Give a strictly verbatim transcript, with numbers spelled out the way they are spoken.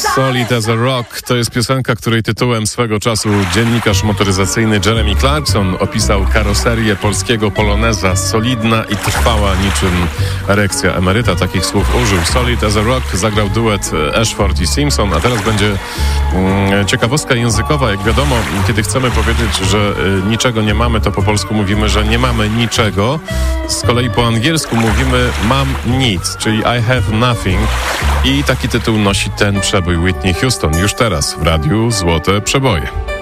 Solid as a Rock to jest piosenka, której tytułem swego czasu dziennikarz motoryzacyjny Jeremy Clarkson opisał karoserię polskiego poloneza. Solidna i trwała niczym erekcja emeryta. Takich słów użył. Solid as a Rock zagrał duet Ashford i Simpson, a teraz będzie mm, ciekawostka językowa. Jak wiadomo, kiedy chcemy powiedzieć, że y, niczego nie mamy, to po polsku mówimy, że nie mamy niczego. Z kolei po angielsku mówimy mam nic, czyli I have nothing. I taki tytuł nosi ten przebój Whitney Houston już teraz w radiu Złote Przeboje.